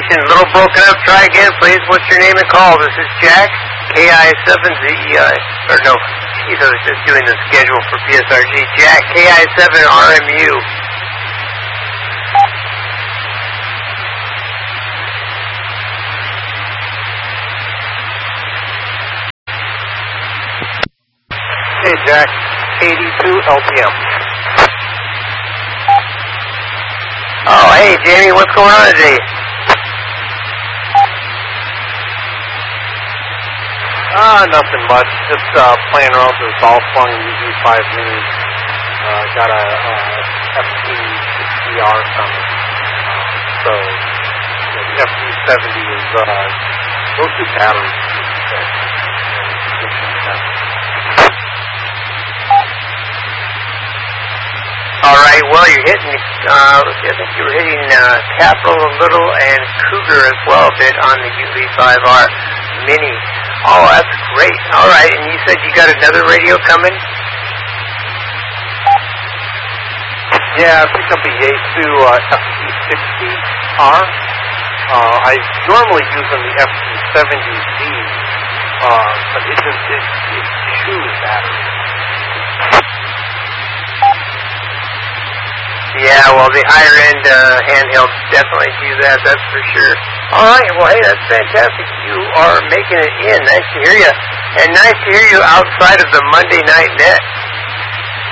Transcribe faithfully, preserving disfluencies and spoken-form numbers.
communication, a little broken up. Try again, please. What's your name and call? This is Jack, K I seven Z E I. Or no, geez, I was just doing the schedule for P S R G. Jack, K I seven R M U. Hey, Jack, eighty-two L P M. Oh, hey, Jamie, what's going on today? Ah, uh, nothing much. Just uh, playing around with this all-flung U V five mini. Uh, got a uh, F T sixty R coming. Uh, so, you know, the F T seventy is uh, mostly battery. So, All right, well, you're hitting, uh, let's see, I think you were hitting uh, Capital a little and Cougar as well a bit on the U V five R Mini. Oh, that's great. All right, and you said you got another radio coming? Yeah, I think I'll be Yaesu uh, F T sixty R. Uh, I normally use on the F T seventy Z, uh, but it just, it, it chews battery. Yeah, well, the higher-end uh, handhelds definitely do that, that's for sure. All right, well, hey, that's fantastic. You are making it in. Nice to hear you. And nice to hear you outside of the Monday Night Net.